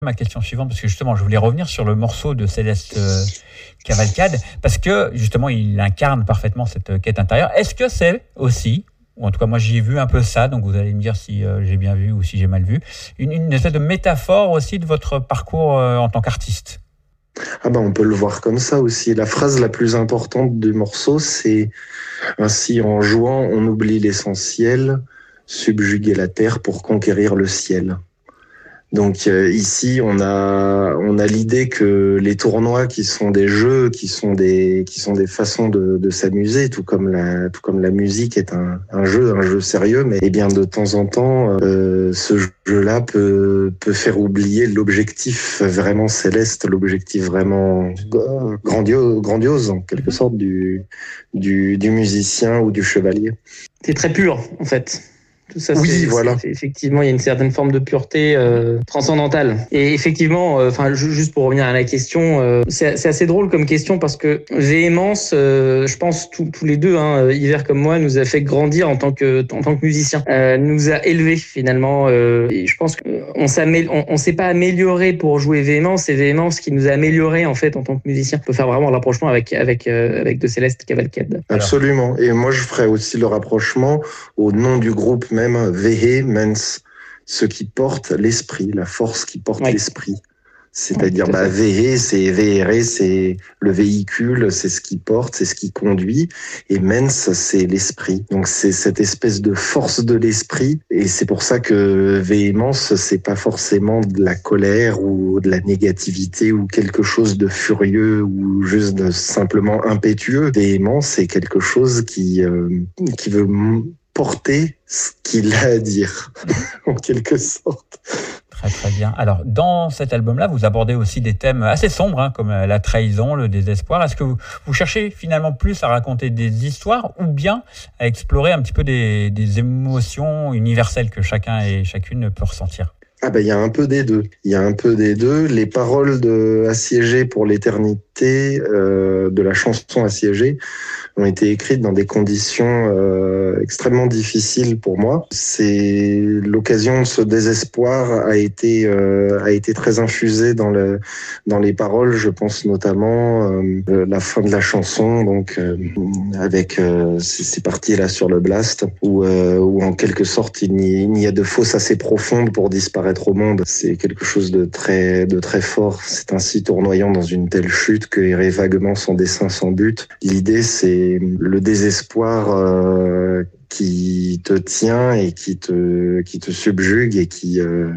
Ma question suivante, parce que justement, je voulais revenir sur le morceau de Céleste Cavalcade, parce que justement, il incarne parfaitement cette quête intérieure. Est-ce que c'est aussi, ou en tout cas moi j'y ai vu un peu ça, donc vous allez me dire si j'ai bien vu ou si j'ai mal vu, une espèce de métaphore aussi de votre parcours en tant qu'artiste? Ah ben on peut le voir comme ça aussi. La phrase la plus importante du morceau, c'est ainsi en jouant, on oublie l'essentiel, subjuguer la terre pour conquérir le ciel. Donc ici, on a l'idée que les tournois qui sont des jeux, qui sont des façons de s'amuser, tout comme la musique est un jeu sérieux, mais eh bien de temps en temps, ce jeu-là peut faire oublier l'objectif vraiment céleste, l'objectif vraiment grandiose en quelque sorte du musicien ou du chevalier. C'est très pur en fait. Tout ça, oui, voilà. Effectivement, il y a une certaine forme de pureté transcendantale. Et effectivement, juste pour revenir à la question, c'est assez drôle comme question parce que Véhémence, je pense tous les deux, Hiver comme moi, nous a fait grandir en tant que musicien, nous a élevés finalement. Et je pense qu'on s'est pas amélioré pour jouer Véhémence, c'est Véhémence qui nous a améliorés en fait en tant que musicien. On peut faire vraiment le rapprochement avec De Céleste Cavalcade. Absolument. Et moi, je ferais aussi le rapprochement au nom du groupe même, Vehemens, ce qui porte l'esprit, la force qui porte l'esprit. C'est-à-dire, Vehe, c'est VRE, c'est le véhicule, c'est ce qui porte, c'est ce qui conduit. Et mens, c'est l'esprit. Donc, c'est cette espèce de force de l'esprit. Et c'est pour ça que véhémence, c'est pas forcément de la colère ou de la négativité ou quelque chose de furieux ou juste de simplement impétueux. Véhémence, c'est quelque chose qui veut porter ce qu'il a à dire, en quelque sorte. Très très bien. Alors dans cet album-là, vous abordez aussi des thèmes assez sombres, comme la trahison, le désespoir. Est-ce que vous cherchez finalement plus à raconter des histoires ou bien à explorer un petit peu des émotions universelles que chacun et chacune peut ressentir? Il y a un peu des deux. Les paroles de Assiégé pour l'éternité, de la chanson Assiégé, ont été écrites dans des conditions extrêmement difficiles pour moi. C'est l'occasion de ce désespoir a été très infusée dans les paroles. Je pense notamment la fin de la chanson, donc avec ces parties là sur le blast, où en quelque sorte il n'y a de fosse assez profonde pour disparaître au monde. C'est quelque chose de très fort. C'est ainsi tournoyant dans une telle chute que errait vaguement son dessein sans but. L'idée, c'est le désespoir qui te tient et qui te subjugue et qui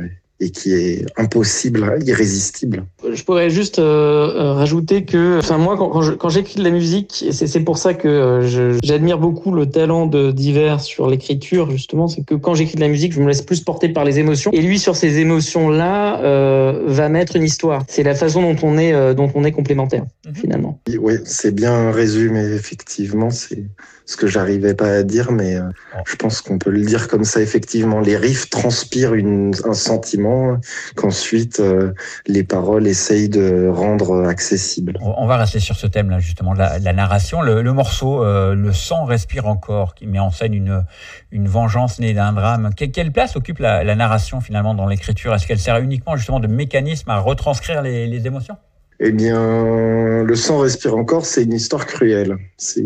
est impossible, irrésistible. Je pourrais juste rajouter que, moi, quand j'écris de la musique, et c'est pour ça que j'admire beaucoup le talent d'Hiver sur l'écriture, justement, c'est que quand j'écris de la musique, je me laisse plus porter par les émotions. Et lui, sur ces émotions-là, va mettre une histoire. C'est la façon dont on est complémentaires, finalement. Oui, c'est bien résumé, effectivement. C'est ce que j'arrivais pas à dire, mais je pense qu'on peut le dire comme ça, effectivement. Les riffs transpirent un sentiment qu'ensuite les paroles essayent de rendre accessible. On va rester sur ce thème-là, justement, la narration. Le morceau « Le sang respire encore », qui met en scène une vengeance née d'un drame. Quelle place occupe la narration, finalement, dans l'écriture? Est-ce qu'elle sert uniquement, justement, de mécanisme à retranscrire les émotions? Eh bien, le sang respire encore, c'est une histoire cruelle.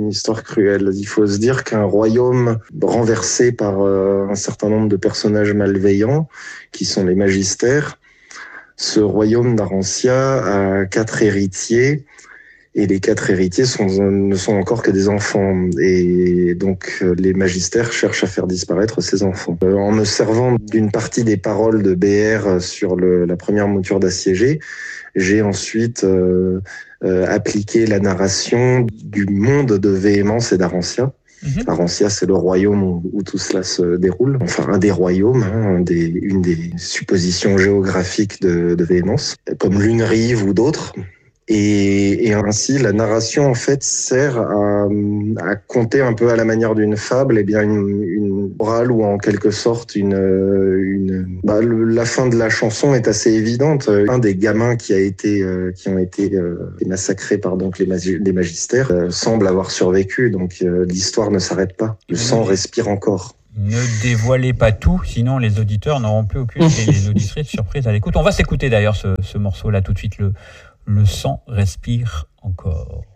Il faut se dire qu'un royaume renversé par un certain nombre de personnages malveillants, qui sont les magistères, ce royaume d'Arancia a 4 héritiers, et les 4 héritiers ne sont encore que des enfants. Et donc, les magistères cherchent à faire disparaître ces enfants. En me servant d'une partie des paroles de BR sur la première mouture d'Assiégé, j'ai ensuite appliqué la narration du monde de Véhémence et d'Arancia. Arancia, c'est le royaume où tout cela se déroule. Enfin, un des royaumes, une des suppositions géographiques de Véhémence, comme l'une rive ou d'autres. Et ainsi, la narration, en fait, sert à conter un peu à la manière d'une fable, une morale ou en quelque sorte la fin de la chanson est assez évidente. Un des gamins qui ont été massacrés par donc les magistères semble avoir survécu, donc l'histoire ne s'arrête pas. Le sang respire encore. Ne dévoilez pas tout, sinon les auditeurs n'auront plus aucune et les auditrices surprises à l'écoute. On va s'écouter d'ailleurs ce morceau-là tout de suite, le sang respire encore.